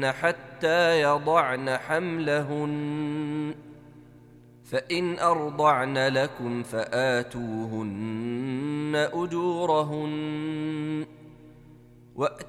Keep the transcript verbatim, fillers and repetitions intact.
حتى يضعن حملهن فإن أرضعن لكم فآتوهن أجورهن وأتوا